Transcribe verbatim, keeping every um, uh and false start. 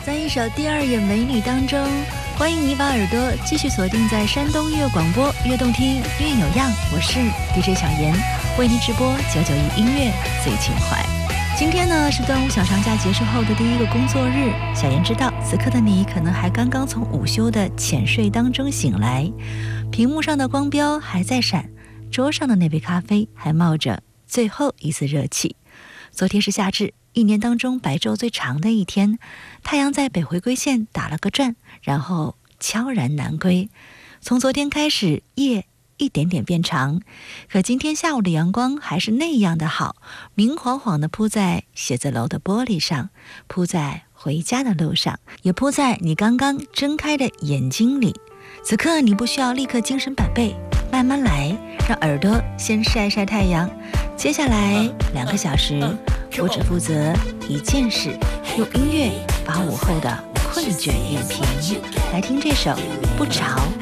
在一首《第二眼美女》当中，欢迎你把耳朵继续锁定在山东乐广播，越动听越有样。我是 D J 小妍，为您直播九九一音乐最情怀。今天呢是端午小长假结束后的第一个工作日，小妍知道此刻的你可能还刚刚从午休的浅睡当中醒来，屏幕上的光标还在闪，桌上的那杯咖啡还冒着最后一丝热气。昨天是夏至，一年当中白昼最长的一天，太阳在北回归线打了个转，然后悄然南归。从昨天开始，夜一点点变长，可今天下午的阳光还是那样的好，明晃晃地铺在写字楼的玻璃上，铺在回家的路上，也铺在你刚刚睁开的眼睛里。此刻你不需要立刻精神百倍，慢慢来，让耳朵先晒晒太阳。接下来两个小时，我只负责一件事，用音乐把午后的困倦熨平。来听这首《不潮》。